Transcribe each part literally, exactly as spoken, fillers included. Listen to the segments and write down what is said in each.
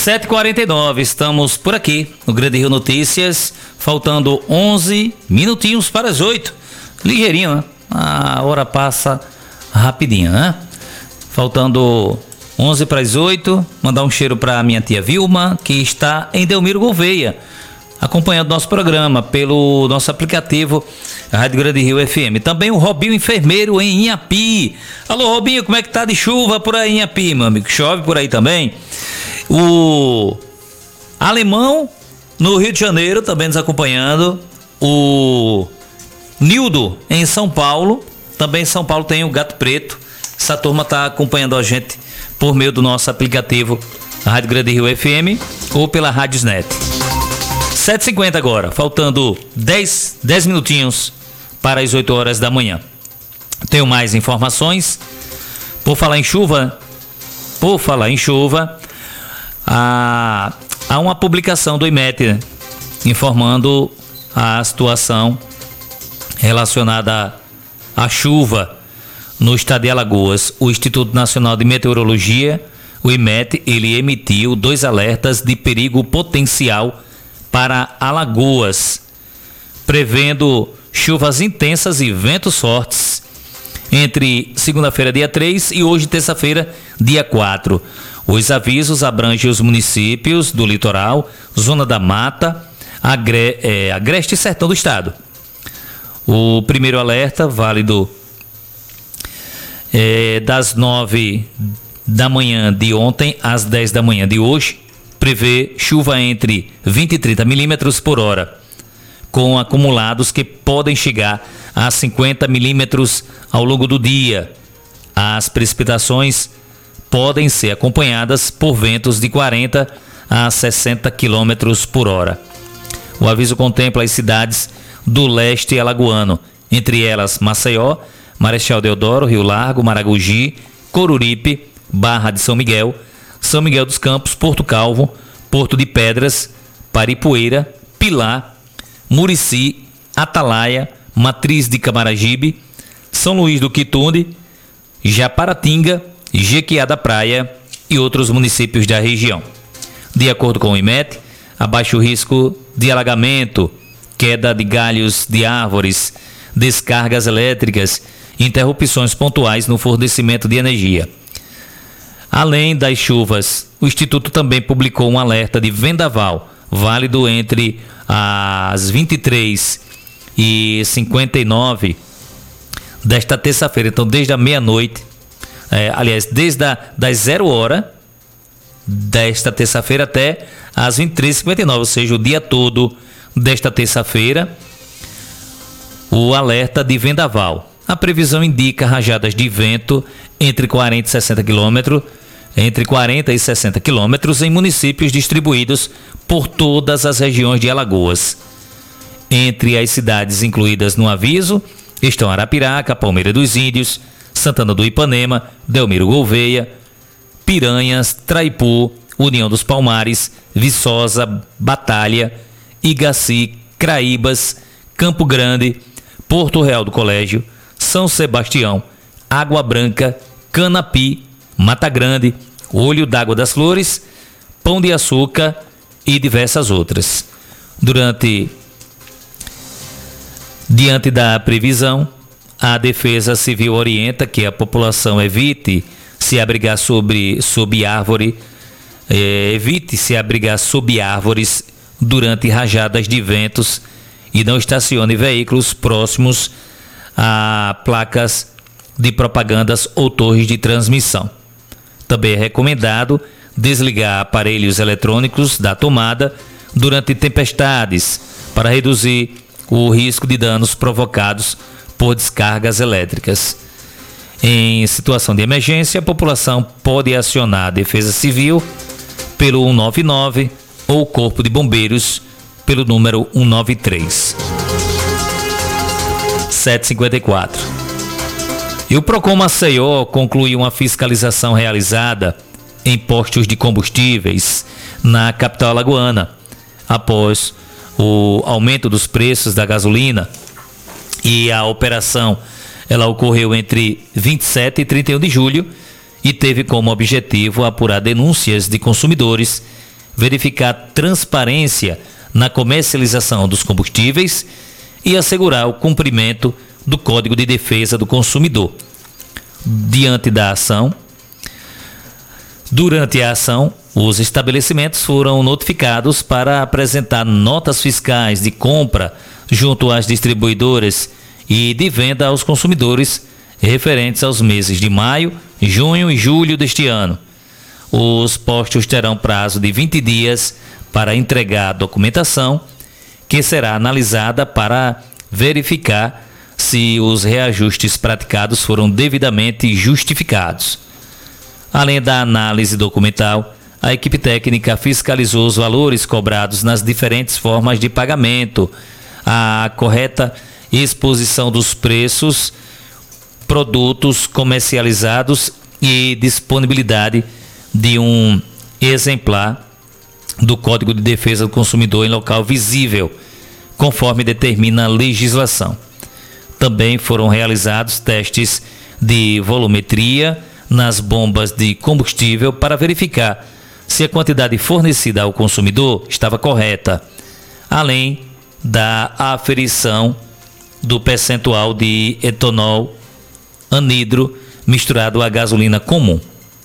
sete e quarenta e nove, estamos por aqui no Grande Rio Notícias, faltando onze minutinhos para as oito. Ligeirinho, né? A hora passa rapidinho, né? Faltando onze para as oito. Mandar um cheiro para minha tia Vilma, que está em Delmiro Gouveia, acompanhando nosso programa pelo nosso aplicativo Rádio Grande Rio F M. Também o Robinho Enfermeiro em Inhapi. Alô, Robinho, como é que tá de chuva por aí em Inhapi, meu amigo? Chove por aí também? O Alemão no Rio de Janeiro também nos acompanhando. O Nildo em São Paulo. Também em São Paulo tem o Gato Preto. Essa turma tá acompanhando a gente por meio do nosso aplicativo Rádio Grande Rio F M ou pela Rádiosnet. sete e cinquenta agora, faltando dez, dez minutinhos para as oito horas da manhã. Tenho mais informações. Por falar em chuva, por falar em chuva, há, há uma publicação do I M E T, né, informando a situação relacionada à chuva no estado de Alagoas. O Instituto Nacional de Meteorologia, o I M E T, ele emitiu dois alertas de perigo potencial para Alagoas, prevendo chuvas intensas e ventos fortes entre segunda-feira, dia três, e hoje, terça-feira, dia quatro. Os avisos abrangem os municípios do litoral, zona da mata, agre, é, agreste e sertão do estado. O primeiro alerta, válido é, das nove da manhã de ontem às dez da manhã de hoje, prevê chuva entre vinte e trinta milímetros por hora, com acumulados que podem chegar a cinquenta milímetros ao longo do dia. As precipitações podem ser acompanhadas por ventos de quarenta a sessenta quilômetros por hora. O aviso contempla as cidades do leste alagoano, entre elas Maceió, Marechal Deodoro, Rio Largo, Maragogi, Coruripe, Barra de São Miguel, São Miguel dos Campos, Porto Calvo, Porto de Pedras, Paripoeira, Pilar, Murici, Atalaia, Matriz de Camaragibe, São Luís do Quitunde, Japaratinga, Jequiá da Praia e outros municípios da região. De acordo com o I M E T, há baixo risco de alagamento, queda de galhos de árvores, descargas elétricas, interrupções pontuais no fornecimento de energia. Além das chuvas, o Instituto também publicou um alerta de vendaval, válido entre as vinte e três e cinquenta e nove desta terça-feira. Então, desde a meia-noite, é, aliás, desde a, das zero hora desta terça-feira até as vinte e três e cinquenta e nove, ou seja, o dia todo desta terça-feira, o alerta de vendaval. A previsão indica rajadas de vento entre quarenta e sessenta quilômetros, entre quarenta e sessenta quilômetros em municípios distribuídos por todas as regiões de Alagoas. Entre as cidades incluídas no aviso estão Arapiraca, Palmeira dos Índios, Santana do Ipanema, Delmiro Gouveia, Piranhas, Traipu, União dos Palmares, Viçosa, Batalha, Igaci, Craíbas, Campo Grande, Porto Real do Colégio, São Sebastião, Água Branca, Canapi, Mata Grande, Olho d'Água das Flores, Pão de Açúcar e diversas outras. Durante, diante da previsão, a Defesa Civil orienta que a população evite se abrigar sobre, sob árvore, eh, evite se abrigar sob árvores durante rajadas de ventos e não estacione veículos próximos a placas de propagandas ou torres de transmissão. Também é recomendado desligar aparelhos eletrônicos da tomada durante tempestades para reduzir o risco de danos provocados por descargas elétricas. Em situação de emergência, a população pode acionar a Defesa Civil pelo cento e noventa e nove ou o Corpo de Bombeiros pelo número cento e noventa e três. sete e cinquenta e quatro. E o Procon Maceió concluiu uma fiscalização realizada em postos de combustíveis na capital alagoana, após o aumento dos preços da gasolina, e a operação ela ocorreu entre vinte e sete e trinta e um de julho e teve como objetivo apurar denúncias de consumidores verificar transparência na comercialização dos combustíveis e assegurar o cumprimento do Código de Defesa do Consumidor. Diante da ação, durante a ação, os estabelecimentos foram notificados para apresentar notas fiscais de compra junto às distribuidoras e de venda aos consumidores referentes aos meses de maio, junho e julho deste ano. Os postos terão prazo de vinte dias para entregar a documentação, que será analisada para verificar se os reajustes praticados foram devidamente justificados. Além da análise documental, a equipe técnica fiscalizou os valores cobrados nas diferentes formas de pagamento, a correta exposição dos preços, produtos comercializados e disponibilidade de um exemplar do Código de Defesa do Consumidor em local visível, conforme determina a legislação. Também foram realizados testes de volumetria nas bombas de combustível para verificar se a quantidade fornecida ao consumidor estava correta, além da aferição do percentual de etanol anidro misturado à gasolina comum.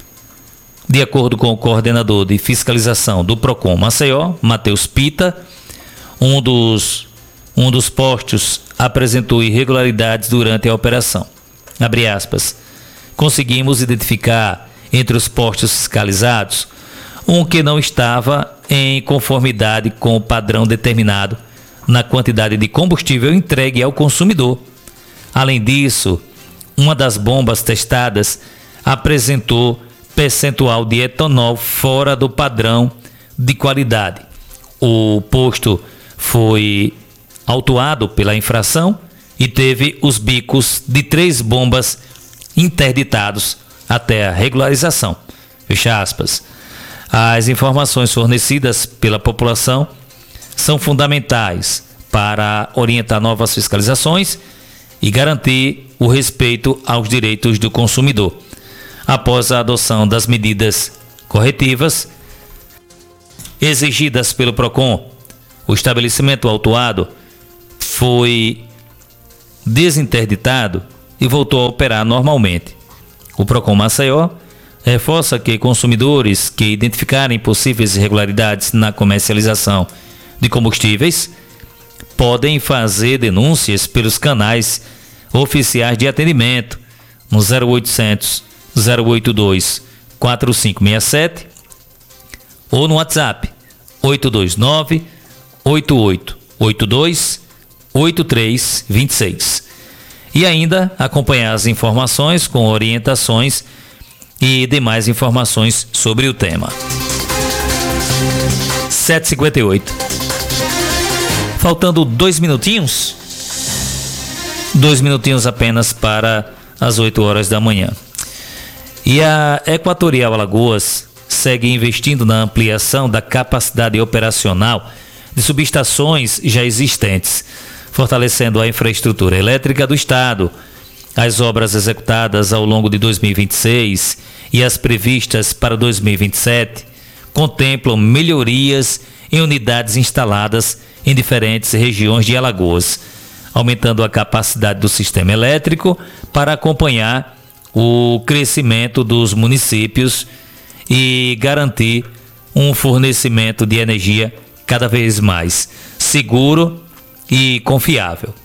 De acordo com o coordenador de fiscalização do Procon Maceió, Matheus Pita, um dos, um dos postos apresentou irregularidades durante a operação. Abre aspas. Conseguimos identificar entre os postos fiscalizados um que não estava em conformidade com o padrão determinado na quantidade de combustível entregue ao consumidor. Além disso, uma das bombas testadas apresentou percentual de etanol fora do padrão de qualidade. O posto foi autuado pela infração e teve os bicos de três bombas interditados até a regularização. Fecha aspas. As informações fornecidas pela população são fundamentais para orientar novas fiscalizações e garantir o respeito aos direitos do consumidor. Após a adoção das medidas corretivas exigidas pelo Procon, o estabelecimento autuado foi desinterditado e voltou a operar normalmente. O Procon Maceió reforça que consumidores que identificarem possíveis irregularidades na comercialização de combustíveis podem fazer denúncias pelos canais oficiais de atendimento no zero oitocentos, zero oito dois, quatro cinco seis sete ou no WhatsApp oito dois nove, oito oito oito dois, oito três dois seis. E ainda acompanhar as informações com orientações e demais informações sobre o tema. sete e cinquenta e oito. Faltando dois minutinhos, dois minutinhos apenas para as oito horas da manhã. E a Equatorial Alagoas segue investindo na ampliação da capacidade operacional de subestações já existentes, fortalecendo a infraestrutura elétrica do Estado. As obras executadas ao longo de dois mil e vinte e seis e as previstas para dois mil e vinte e sete contemplam melhorias em unidades instaladas em diferentes regiões de Alagoas, aumentando a capacidade do sistema elétrico para acompanhar o crescimento dos municípios e garantir um fornecimento de energia cada vez mais seguro e confiável.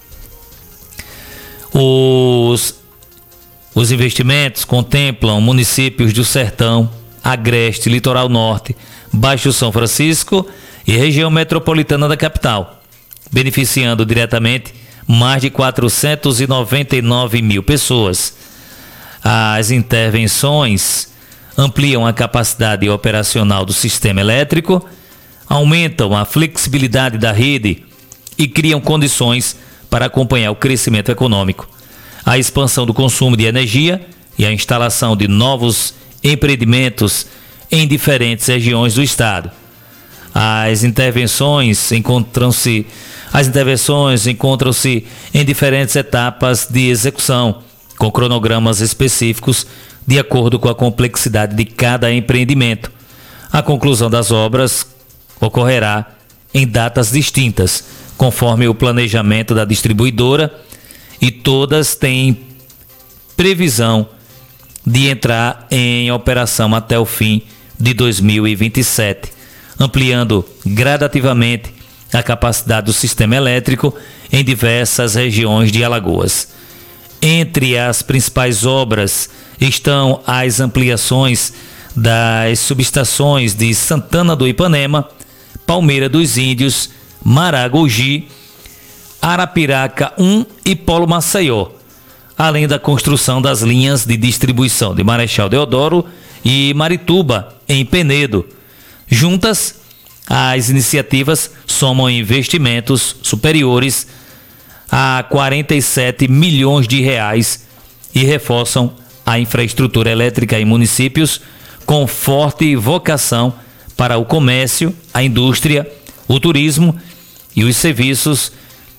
Os, os investimentos contemplam municípios do Sertão, Agreste, Litoral Norte, Baixo São Francisco e região metropolitana da capital, beneficiando diretamente mais de quatrocentos e noventa e nove mil pessoas. As intervenções ampliam a capacidade operacional do sistema elétrico, aumentam a flexibilidade da rede e criam condições para acompanhar o crescimento econômico, a expansão do consumo de energia e a instalação de novos empreendimentos em diferentes regiões do estado. As intervenções encontram-se, as intervenções encontram-se em diferentes etapas de execução, com cronogramas específicos de acordo com a complexidade de cada empreendimento. A conclusão das obras ocorrerá em datas distintas, conforme o planejamento da distribuidora, e todas têm previsão de entrar em operação até o fim de dois mil e vinte e sete, ampliando gradativamente a capacidade do sistema elétrico em diversas regiões de Alagoas. Entre as principais obras estão as ampliações das subestações de Santana do Ipanema, Palmeira dos Índios, Maragogi, Arapiraca um e Polo Maceió, além da construção das linhas de distribuição de Marechal Deodoro e Marituba, em Penedo. Juntas, as iniciativas somam investimentos superiores a quarenta e sete milhões de reais e reforçam a infraestrutura elétrica em municípios com forte vocação para o comércio, a indústria, o turismo e os serviços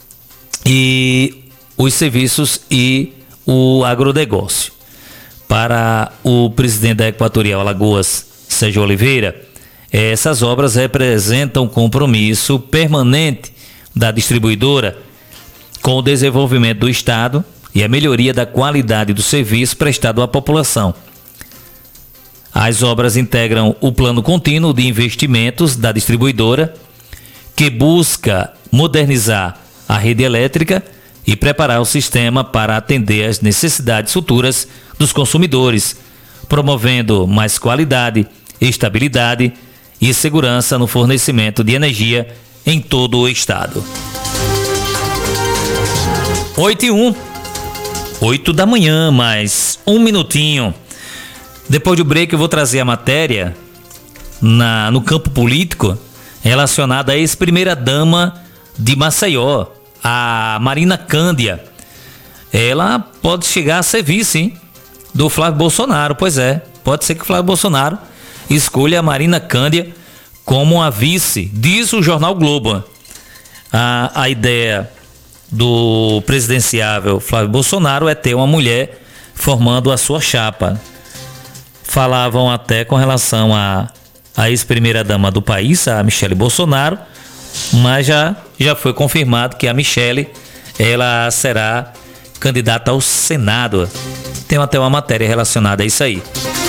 e os serviços e o agronegócio. Para o presidente da Equatorial Alagoas, Sérgio Oliveira, essas obras representam um compromisso permanente da distribuidora com o desenvolvimento do Estado e a melhoria da qualidade do serviço prestado à população. As obras integram o plano contínuo de investimentos da distribuidora, que busca modernizar a rede elétrica e preparar o sistema para atender às necessidades futuras dos consumidores, promovendo mais qualidade, estabilidade e segurança no fornecimento de energia em todo o estado. oito e um, oito da manhã, mais um minutinho. Depois do break eu vou trazer a matéria na, no campo político relacionada à ex-primeira-dama de Maceió, a Marina Cândia. Ela pode chegar a ser vice, hein, do Flávio Bolsonaro. Pois é, pode ser que o Flávio Bolsonaro escolha a Marina Cândia como a vice, diz o jornal Globo. A, a ideia do presidenciável Flávio Bolsonaro é ter uma mulher formando a sua chapa. Falavam até com relação a, a ex-primeira-dama do país, a Michele Bolsonaro, mas já, já foi confirmado que a Michele, ela será candidata ao Senado. Tem até uma matéria relacionada a isso aí.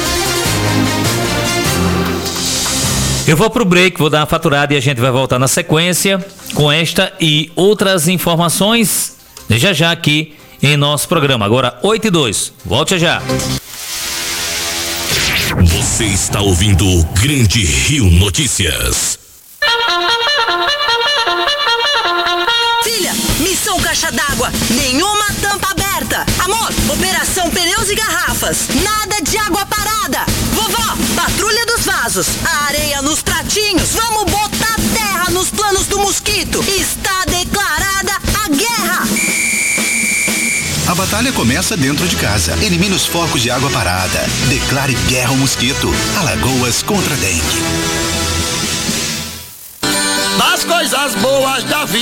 Eu vou pro break, vou dar uma faturada e a gente vai voltar na sequência com esta e outras informações já já aqui em nosso programa. Agora oito e dois, volte já. Você está ouvindo o Grande Rio Notícias. Filha, missão caixa d'água, nenhuma tampa aberta. Amor, operação pneus e garrafas, nada de água parada. Vovó, patrulha dos vasos, a areia nos pratinhos, vamos botar terra nos planos do mosquito. Está declarada a guerra. A batalha começa dentro de casa. Elimine os focos de água parada. Declare guerra ao mosquito. Alagoas contra a dengue. Das coisas boas da vida.